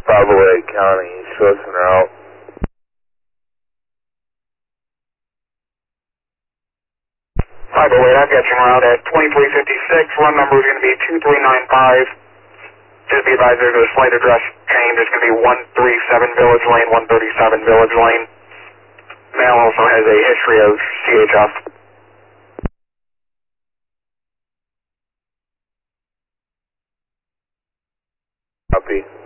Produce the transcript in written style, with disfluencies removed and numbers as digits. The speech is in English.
508 County, East Western route. I've got you route at 2356. Run number is going to be 2395. Just be advised there's a slight address change. There's going to be 137 Village Lane, 137 Village Lane. Mail also has a history of CHF. Copy.